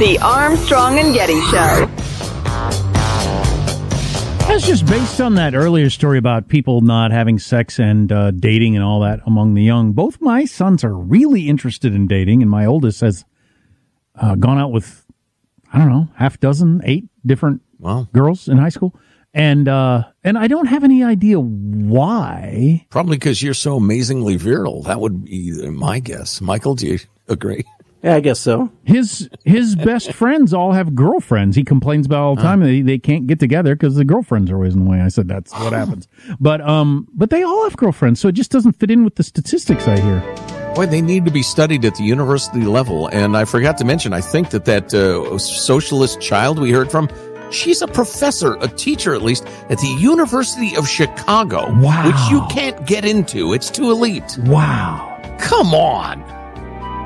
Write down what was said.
The Armstrong and Getty Show. That's just based on that earlier story about people not having sex and dating and all that among the young. Both my sons are really interested in dating, and my oldest has gone out with, I don't know, 8 different girls in high school. And I don't have any idea why. Probably because you're so amazingly virile. That would be my guess. Michael, do you agree? Yeah, I guess so. His best friends all have girlfriends. He complains about all the time. They can't get together because the girlfriends are always in the way. I said that's what happens. But they all have girlfriends, so it just doesn't fit in with the statistics I hear. Boy, they need to be studied at the university level. And I forgot to mention, I think that socialist child we heard from, she's a professor, a teacher at least, at the University of Chicago. Wow. Which you can't get into. It's too elite. Wow. Come on.